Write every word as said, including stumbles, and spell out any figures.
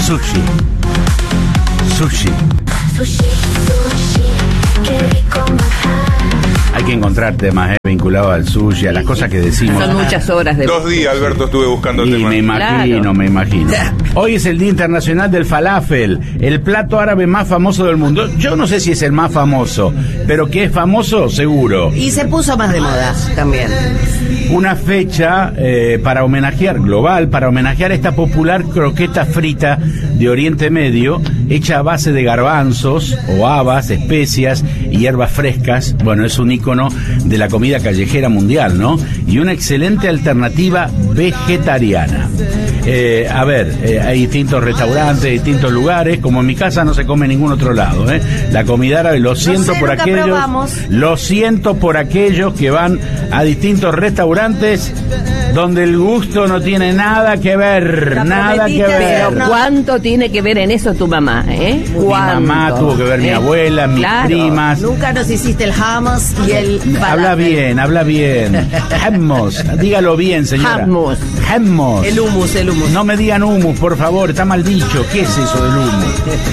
Sushi. Sushi. Hay que encontrar temas eh, vinculados al sushi, a las cosas que decimos. Son muchas horas de... Dos días, Alberto, estuve buscando Y temas. me imagino, Claro. me imagino. Hoy es el Día Internacional del Falafel, el plato árabe más famoso del mundo. Yo no sé si es el más famoso, pero que es famoso, seguro. Y se puso más de moda también. Una fecha eh, para homenajear, global, para homenajear esta popular croqueta frita de Oriente Medio, hecha a base de garbanzos o habas, especias y hierbas frescas. Bueno, es un ícono de la comida callejera mundial, ¿no? Y una excelente alternativa vegetariana. Eh, a ver, eh, hay distintos restaurantes, distintos lugares, como en mi casa no se come en ningún otro lado, ¿eh? La comida árabe, lo siento sé, por nunca aquellos, probamos. lo siento por aquellos que van a distintos restaurantes donde el gusto no tiene nada que ver, La nada que prometiste, ver. Pero ¿cuánto tiene que ver en eso tu mamá, eh? Mi ¿Cuánto? mamá tuvo que ver mi ¿Eh? abuela, mis Claro. primas. Nunca nos hiciste el hummus y el Habla falafel. bien, habla bien. Hummus, dígalo bien, señora. Hummus. Hummus. El hummus, el hummus. No me digan humus, por favor, está mal dicho. ¿Qué es eso del humus?